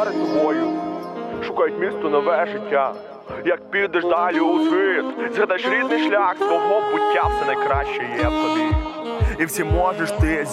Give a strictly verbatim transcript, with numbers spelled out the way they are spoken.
перед тобою шукають місто, нове життя. Як підеш далі у світ, згадаєш рідний шлях свого буття, все найкраще є в тобі. І всі можеш ти